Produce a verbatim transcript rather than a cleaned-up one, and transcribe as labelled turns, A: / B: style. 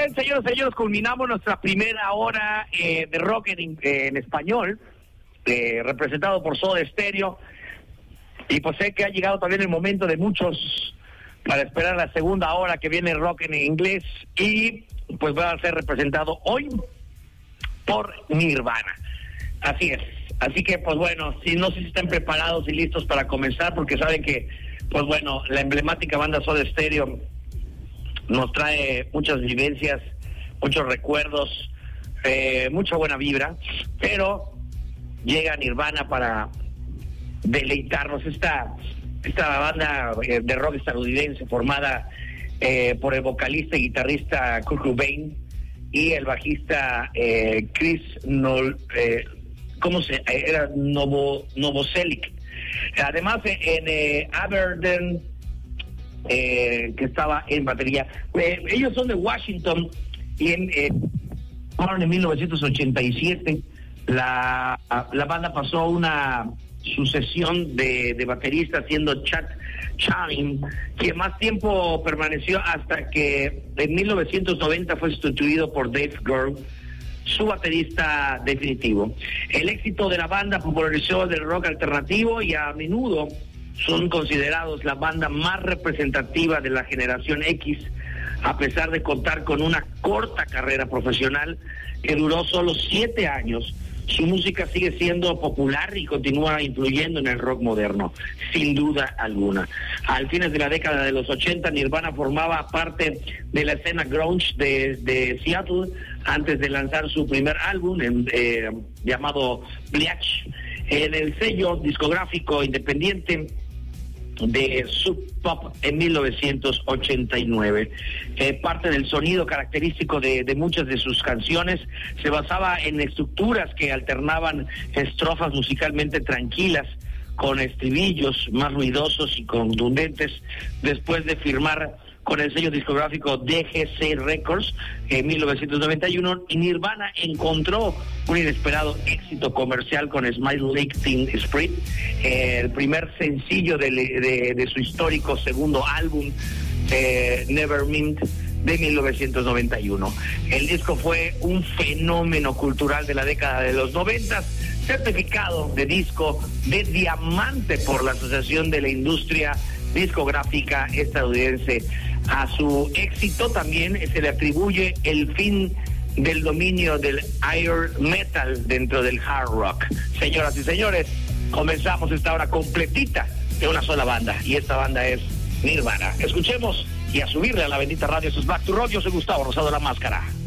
A: bien, señores, señores, culminamos nuestra primera hora eh, de rock en, eh, en español, eh, representado por Soda Stereo. Y pues sé que ha llegado también el momento de muchos para esperar la segunda hora que viene rock en inglés. Y pues va a ser representado hoy por Nirvana. Así es. Así que, pues bueno, si no sé si están preparados y listos para comenzar, porque saben que, pues bueno, la emblemática banda Soda Stereo nos trae muchas vivencias, muchos recuerdos, eh, mucha buena vibra, pero llega Nirvana para deleitarnos. Esta, esta banda de rock estadounidense formada eh, por el vocalista y guitarrista Kurt Cobain y el bajista eh, Chris Nol, eh, ¿cómo se era? Novo, Novoselic. Además, en eh, Aberdeen, eh, que estaba en batería. Eh, ellos son de Washington y en, eh, en mil novecientos ochenta y siete la, la banda pasó una sucesión de, de bateristas, siendo Chad Channing, que más tiempo permaneció hasta que en mil novecientos noventa fue sustituido por Dave Grohl, su baterista definitivo. El éxito de la banda popularizó el rock alternativo y a menudo son considerados la banda más representativa de la generación X, a pesar de contar con una corta carrera profesional que duró solo siete años. Su música sigue siendo popular y continúa influyendo en el rock moderno, sin duda alguna. Al fines de la década de los ochenta, Nirvana formaba parte de la escena grunge de, de Seattle antes de lanzar su primer álbum en, eh, llamado Bleach en el sello discográfico independiente de Sub Pop en mil novecientos ochenta y nueve. Eh, parte del sonido característico de, de muchas de sus canciones se basaba en estructuras que alternaban estrofas musicalmente tranquilas con estribillos más ruidosos y contundentes. Después de firmar con el sello discográfico D G C Records en mil novecientos noventa y uno, y Nirvana encontró un inesperado éxito comercial con Smile Like Teen Spirit, eh, el primer sencillo de, de, de su histórico segundo álbum, eh, Nevermind, de mil novecientos noventa y uno. El disco fue un fenómeno cultural de la década de los noventas, certificado de disco de diamante por la Asociación de la Industria Discográfica Estadounidense. A su éxito también se le atribuye el fin del dominio del Iron Metal dentro del hard rock. Señoras y señores, comenzamos esta hora completita de una sola banda, y esta banda es Nirvana. Escuchemos y a subirle a la bendita radio sus Back to Rock. Yo soy Gustavo Rosado La Máscara.